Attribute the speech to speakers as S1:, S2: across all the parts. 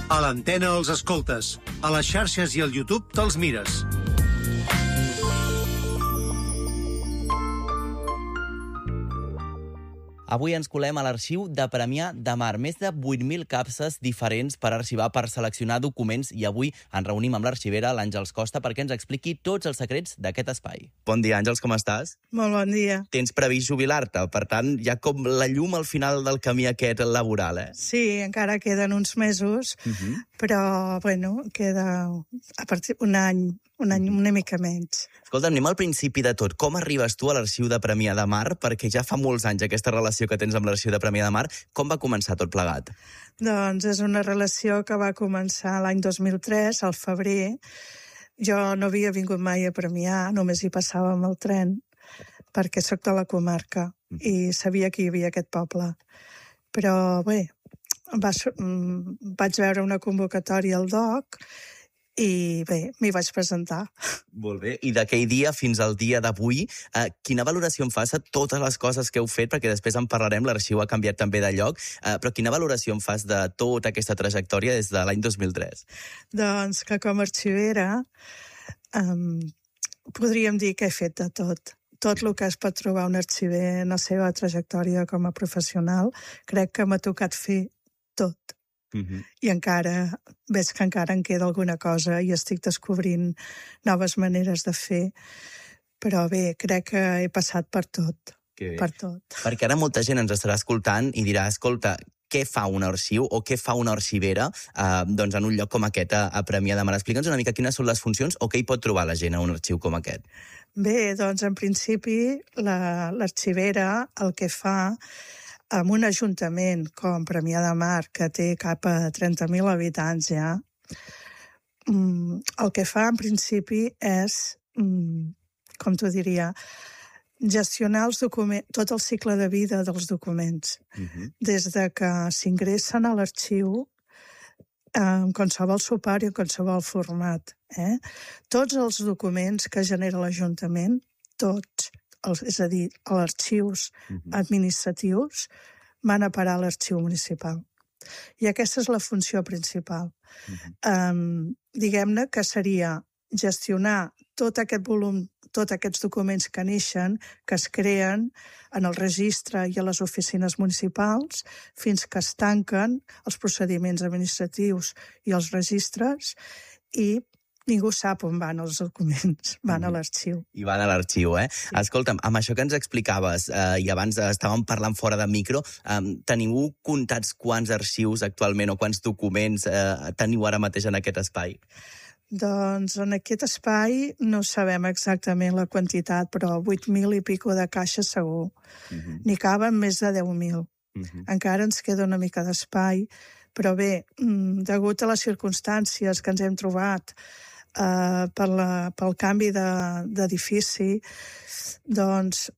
S1: A l'antena els escoltes, a les xarxes i al YouTube te'ls mires.
S2: Avui ens colem a l'arxiu de Premià de Mar. Més de 8.000 capses diferents per arxivar, per seleccionar documents, i avui ens reunim amb l'arxivera, l'Àngels Costa, perquè ens expliqui tots els secrets d'aquest espai. Bon dia, Àngels, com estàs?
S3: Molt bon dia.
S2: Tens previst jubilar-te, per tant, hi ha com la llum al final del camí aquest laboral, eh?
S3: Sí, encara queden uns mesos, però, bueno, queda a partir un any una mica menys.
S2: Escolta, anem al principi de tot. Com arribes tu a l'arxiu de Premià de Mar? Perquè ja fa molts anys aquesta relació que tens amb l'arxiu de Premià de Mar. Com va començar tot plegat?
S3: Doncs és una relació que va començar l'any 2003, al febrer. Jo no havia vingut mai a Premià, només hi passava amb el tren, perquè sóc de la comarca i sabia que hi havia aquest poble. Però bé, vaig veure una convocatòria al DOC i bé, m'hi vaig presentar.
S2: Molt bé. I d'aquell dia fins al dia d'avui, quina valoració em fas a totes les coses que heu fet? Perquè després en parlarem, l'arxiu ha canviat també de lloc, però quina valoració em fas de tota aquesta trajectòria des de l'any 2003?
S3: Doncs que com a arxivera podríem dir que he fet de tot. Tot el que es pot trobar un arxiver en la seva trajectòria com a professional, crec que m'ha tocat fer tot. I encara, veig que encara em queda alguna cosa i estic descobrint noves maneres de fer, però bé, crec que he passat per tot, per tot.
S2: Perquè ara molta gent ens estarà escoltant i dirà, escolta, què fa un arxiu o què fa una arxivera doncs en un lloc com aquest a Premià de Mar? Explica'ns una mica quines són les funcions o què hi pot trobar la gent a un arxiu com aquest.
S3: Bé, doncs en principi l'arxivera el que fa amb un ajuntament com Premià de Mar, que té cap a 30.000 habitants ja, el que fa en principi és, com t'ho diria, gestionar els documents, tot el cicle de vida dels documents. Des de que s'ingressen a l'arxiu, en qualsevol suport i en qualsevol format. Tots els documents que genera l'Ajuntament, tots, és a dir, els arxius administratius van a parar a l'arxiu municipal. I aquesta és la funció principal. Diguem-ne que seria gestionar tot aquest volum, tots aquests documents que neixen, que es creen en el registre i a les oficines municipals, fins que es tanquen els procediments administratius i els registres, i ningú sap on van els documents, van a l'arxiu.
S2: I van a l'arxiu, eh? Sí. Escolta'm, amb això que ens explicaves, i abans estàvem parlant fora de micro, teniu comptats quants arxius actualment o quants documents teniu ara mateix en aquest espai?
S3: Doncs en aquest espai no sabem exactament la quantitat, però 8.000 i pico de caixes segur. N'hi caben més de 10.000. Encara ens queda una mica d'espai, però bé, degut a les circumstàncies que ens hem trobat pel canvi d'edifici, doncs,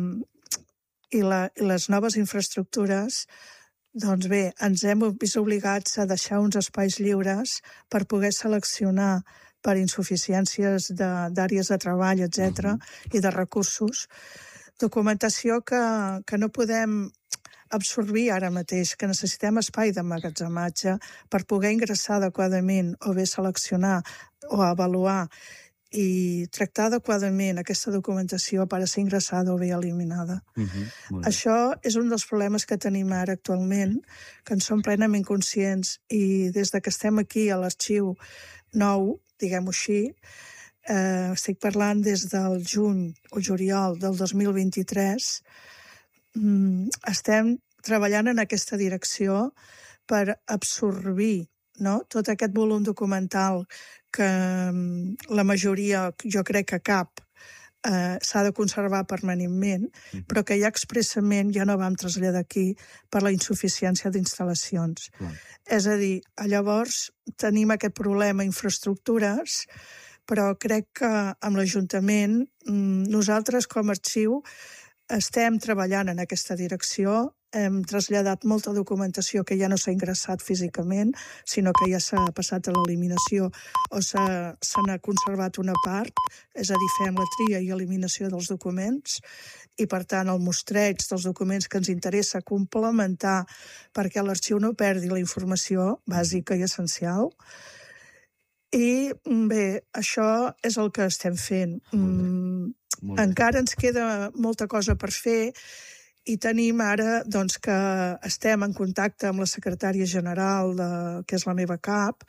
S3: i les noves infraestructures, doncs bé, ens hem vist obligats a deixar uns espais lliures per poder seleccionar per insuficiències d'àrees de treball, etc., i de recursos, documentació que no podem absorbir ara mateix, que necessitem espai d'emmagatzematge per poder ingressar adequadament o bé seleccionar o avaluar i tractar adequadament aquesta documentació per a ser ingressada o bé eliminada. Això és un dels problemes que tenim ara actualment, que en som plenament conscients, i des de que estem aquí a l'arxiu nou, diguem-ho així, estic parlant des del juny o juliol del 2023, estem treballant en aquesta direcció per absorbir tot aquest volum documental que la majoria, jo crec que cap, s'ha de conservar permanentment, però que ja expressament ja no vam traslladar aquí per la insuficiència d'instal·lacions. És a dir, llavors tenim aquest problema infraestructures, però crec que amb l'Ajuntament nosaltres com a arxiu estem treballant en aquesta direcció hem traslladat molta documentació que ja no s'ha ingressat físicament, sinó que ja s'ha passat a l'eliminació o se n'ha conservat una part, és a dir, fem la tria i eliminació dels documents, i per tant el mostreig dels documents que ens interessa complementar perquè l'arxiu no perdi la informació bàsica i essencial. I bé, això és el que estem fent. Encara ens queda molta cosa per fer i tenim ara doncs, que estem en contacte amb la secretària general, que és la meva cap,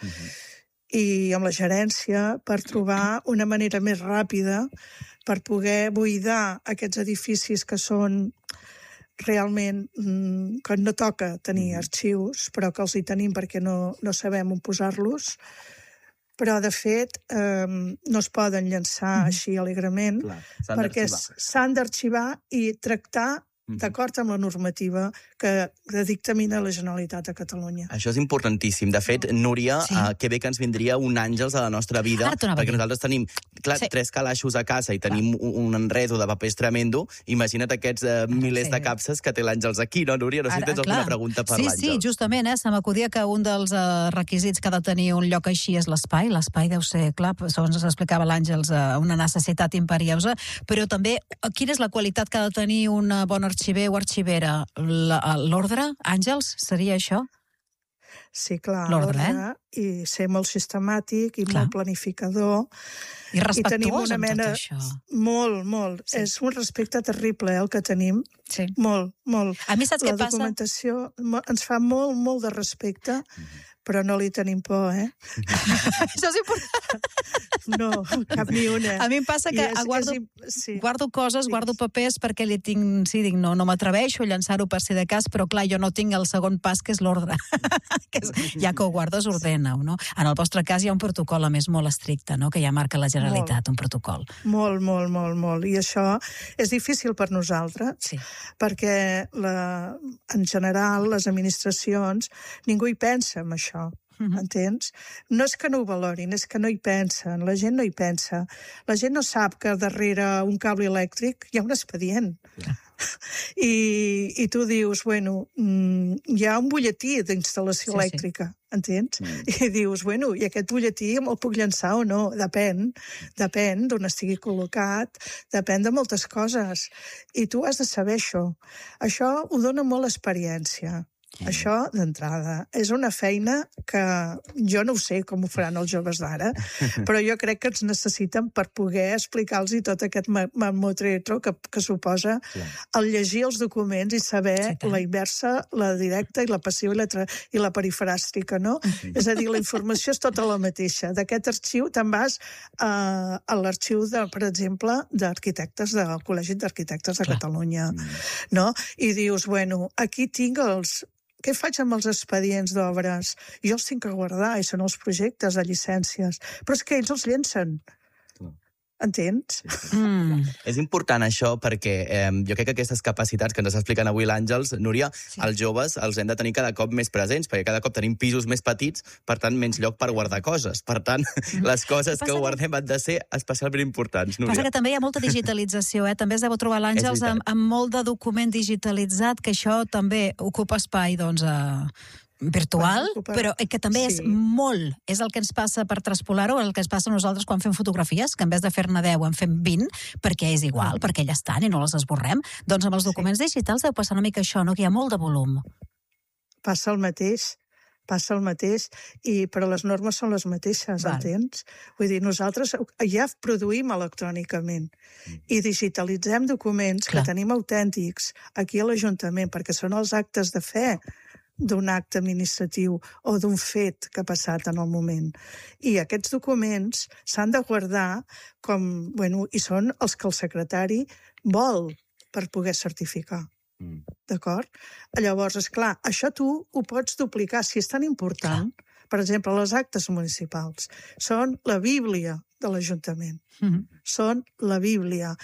S3: i amb la gerència per trobar una manera més ràpida per poder buidar aquests edificis que són realment que no toca tenir arxius, però que els hi tenim perquè no sabem on posar-los, però de fet no es poden llançar així alegrement, perquè s'han d'arxivar i tractar d'acord amb la normativa que dictamina la Generalitat de Catalunya.
S2: Això és importantíssim. De fet, Núria, que bé que ens vindria un Àngels a la nostra vida, perquè nosaltres tenim, clar, 3 calaixos a casa i tenim un enredo de papers tremendo. Imagina't aquests milers de capses que té l'Àngels aquí, no, Núria? No sé si tens alguna pregunta per l'Àngels.
S4: Sí, justament, se m'acudia que un dels requisits que ha de tenir un lloc així és l'espai. L'espai deu ser, clar, segons ens explicava l'Àngels, una necessitat imperiosa, però també quina és la qualitat que ha de tenir un bon arxiver o arxivera? L'ordre, Àngels, seria això?
S3: Sí, clar, l'ordre, i ser molt sistemàtic i molt planificador.
S4: I respectuós amb tot això.
S3: Molt. És un respecte terrible, el que tenim.
S4: Sí.
S3: Molt.
S4: A mi saps què passa?
S3: La documentació ens fa molt de respecte, però no li tenim por,
S4: Això és important.
S3: No, cap ni una.
S4: A mi em passa que guardo coses, guardo papers perquè li tinc, dic, no m'atreveixo a llançar-ho per si de cas, però clar, jo no tinc el segon pas, que és l'ordre. Ja que ho guardes, ordena-ho, no? En el vostre cas hi ha un protocol, a més, molt estricte, no?, que ja marca la Generalitat, un protocol.
S3: Molt. I això és difícil per nosaltres, perquè en general les administracions, ningú hi pensa en això. Entens? No és que no ho valorin, és que no hi pensen. La gent no hi pensa. La gent no sap que darrere un cable elèctric hi ha un expedient. I tu dius, bueno, hi ha un butlletí d'instal·lació elèctrica, entens? I dius, bueno, i aquest butlletí el puc llançar o no? Depèn d'on estigui col·locat, depèn de moltes coses. I tu has de saber això. Això ho dona molt l'experiència. Això, d'entrada, és una feina que jo no ho sé com ho faran els joves d'ara, però jo crec que ens necessiten per poder explicar-los tot aquest mamotretro que suposa el llegir els documents i saber la inversa, la directa i la passiva i la perifràstica, no? És a dir, la informació és tota la mateixa. D'aquest arxiu te'n vas a l'arxiu, per exemple, d'arquitectes del Col·legi d'Arquitectes de Catalunya, no? I dius, bueno, aquí tinc què faig amb els expedients d'obres? Jo els tinc que guardar, i són els projectes de llicències. Però és que ells els llencen. Entens?
S2: És important això perquè jo crec que aquestes capacitats que ens expliquen avui l'Àngels, Núria, els joves els hem de tenir cada cop més presents, perquè cada cop tenim pisos més petits, per tant, menys lloc per guardar coses. Per tant, les coses que guardem han de ser especialment importants, Núria.
S4: Passa que també hi ha molta digitalització, També es deu trobar l'Àngels amb molt de document digitalitzat, que això també ocupa espai, doncs, virtual, però que també és molt, és el que ens passa per traspolar-ho, el que ens passa a nosaltres quan fem fotografies, que en vez de fer-ne 10 en fem 20, perquè és igual, perquè ja estan i no les esborrem. Doncs amb els documents digitals deu passar una mica això, no?, que hi ha molt de volum.
S3: Passa el mateix, però les normes són les mateixes, entens? Vull dir, nosaltres ja produïm electrònicament i digitalitzem documents que tenim autèntics aquí a l'Ajuntament, perquè són els actes de fe d'un acte administratiu o d'un fet que ha passat en el moment. I aquests documents s'han de guardar i són els que el secretari vol per poder certificar. D'acord? Llavors, esclar, això tu ho pots duplicar. Si és tan important, per exemple, les actes municipals són la Bíblia de l'Ajuntament. Són la Bíblia.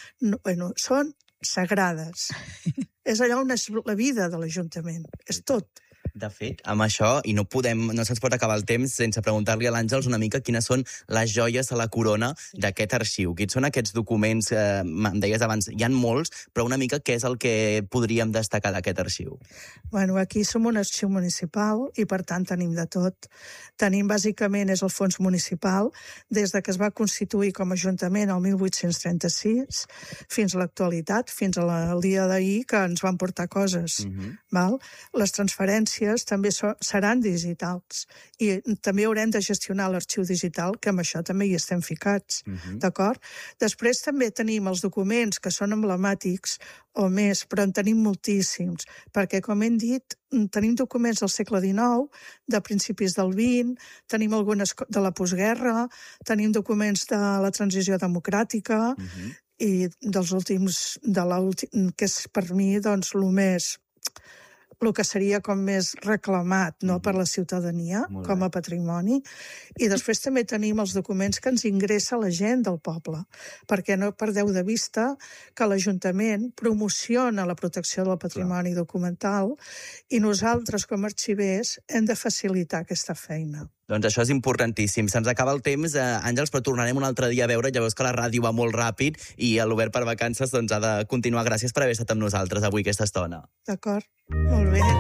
S3: Són sagrades. És allà on és la vida de l'Ajuntament. És tot.
S2: De fet, amb això, i no se'ns pot acabar el temps sense preguntar-li a l'Àngels una mica quines són les joies a la corona d'aquest arxiu. Quins són aquests documents, em deies abans, hi ha molts, però una mica què és el que podríem destacar d'aquest arxiu?
S3: Bueno, aquí som un arxiu municipal i, per tant, tenim de tot. Tenim, bàsicament, és el fons municipal, des de que es va constituir com a ajuntament el 1836 fins a l'actualitat, fins al dia d'ahir, que ens van portar coses. Val? Les transferències també seran digitals i també haurem de gestionar l'arxiu digital, que amb això també hi estem ficats, d'acord? Després també tenim els documents que són emblemàtics o més, però en tenim moltíssims, perquè, com hem dit, tenim documents del segle XIX, de principis del XX, tenim algunes de la postguerra, tenim documents de la transició democràtica i dels últims, que és per mi, doncs, el que seria com més reclamat per la ciutadania, com a patrimoni. I després també tenim els documents que ens ingressa la gent del poble, perquè no perdeu de vista que l'Ajuntament promociona la protecció del patrimoni documental i nosaltres, com a arxivers, hem de facilitar aquesta feina.
S2: Doncs això és importantíssim. Se'ns acaba el temps, Àngels, però tornarem un altre dia a veure. Ja veus que la ràdio va molt ràpid i l'Obert per Vacances doncs, ha de continuar. Gràcies per haver estat amb nosaltres avui aquesta estona.
S3: D'acord, molt bé.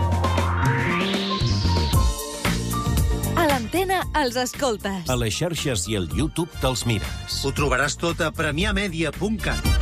S5: A l'antena els escoltes.
S6: A les xarxes i al YouTube te'ls mires.
S1: Ho trobaràs tot a premiamedia.cat.